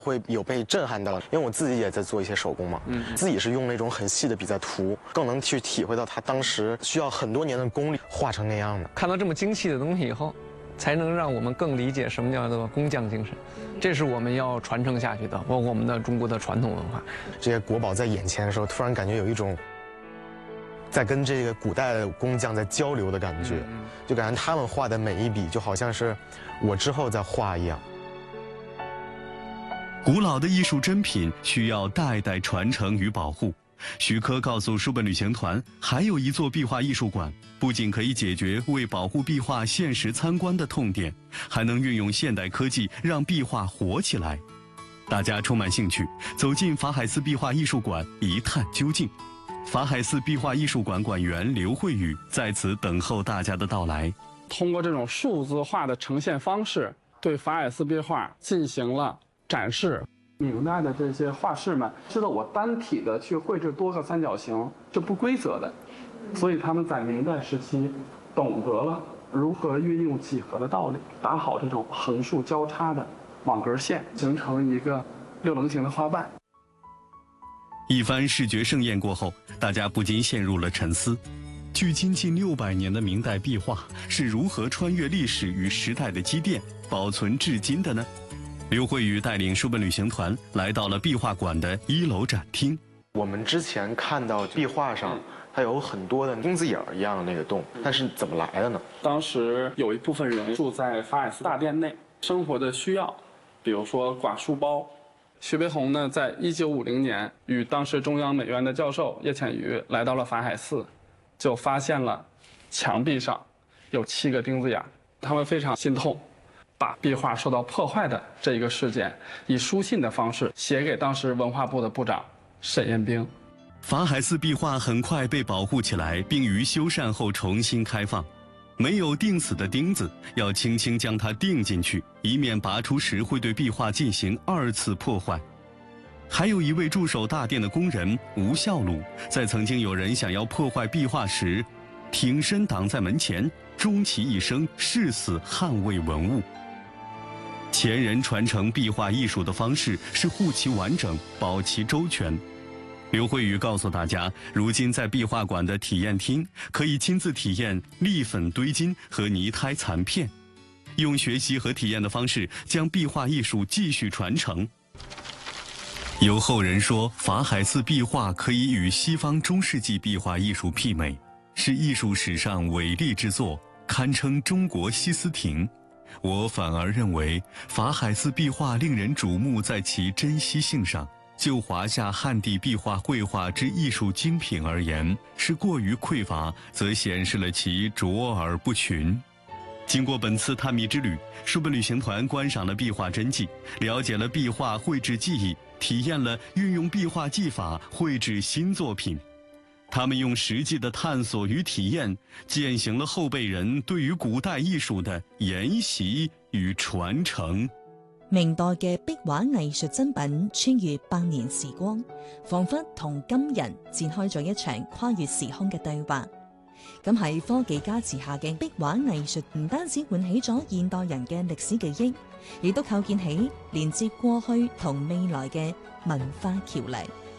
会有被震撼到，因为我自己也在做一些手工嘛，自己是用那种很细的笔在涂，更能去体会到他当时需要很多年的功力画成那样的。 看到这么精细的东西以后，才能让我们更理解什么叫做工匠精神，这是我们要传承下去的，包括我们的中国的传统文化。 这些国宝在眼前的时候，突然感觉有一种在跟这个古代的工匠在交流的感觉，就感觉他们画的每一笔就好像是我之后在画一样。 古老的艺术珍品需要代代传承与保护。徐科告诉书本旅行团，还有一座壁画艺术馆，不仅可以解决为保护壁画限时参观的痛点，还能运用现代科技让壁画活起来。大家充满兴趣，走进法海寺壁画艺术馆一探究竟。法海寺壁画艺术馆馆员刘慧宇在此等候大家的到来。 通过这种数字化的呈现方式，对法海寺壁画进行了展示。明代的这些画师们知道我单体的去绘制多个三角形是不规则的，所以他们在明代时期懂得了如何运用几何的道理，打好这种横竖交叉的网格线，形成一个六棱形的花瓣。 一番视觉盛宴过后，大家不禁陷入了沉思。距今近600年的明代壁画是如何穿越历史与时代的积淀，保存至今的呢？刘慧宇带领书本旅行团来到了壁画馆的1楼展厅。 我们之前看到壁画上，它有很多的钉子眼一样的那个洞，但是怎么来的呢？ 当时有一部分人住在法海寺大殿内，生活的需要，比如说挂书包。徐悲鸿呢，在1950年与当时中央美院的教授叶浅予来到了法海寺，就发现了墙壁上有7个钉子眼，他们非常心痛。把壁画受到破坏的这一个事件，以书信的方式写给当时文化部的部长沈彦兵。 法海寺壁画很快被保护起来，并于修缮后重新开放。没有钉死的钉子，要轻轻将它钉进去，以免拔出时会对壁画进行2次破坏。还有一位驻守大殿的工人吴孝鲁，在曾经有人想要破坏壁画时，挺身挡在门前，终其一生誓死捍卫文物。前人传承壁画艺术的方式是护其完整，保其周全。刘慧宇告诉大家，如今在壁画馆的体验厅可以亲自体验立粉堆金和泥胎残片，用学习和体验的方式将壁画艺术继续传承。有后人说，法海寺壁画可以与西方中世纪壁画艺术媲美，是艺术史上伟力之作，堪称中国西斯廷。我反而认为，法海寺壁画令人瞩目在其珍稀性上。就华夏汉地壁画绘画之艺术精品而言，是过于匮乏，则显示了其卓而不群。经过本次探秘之旅，书本旅行团观赏了壁画真迹，了解了壁画绘制技艺，体验了运用壁画技法绘制新作品。他们用实际的探索与体验，践行了后辈人對於古代藝術的研習與傳承。 明代嘅壁畫藝術珍品穿越百年時光，彷彿同今人展開咗一場跨越時空嘅對話。咁喺科技加持下嘅壁畫藝術，唔單止喚起咗現代人嘅歷史記憶，亦都構建起連接過去同未來嘅文化橋樑。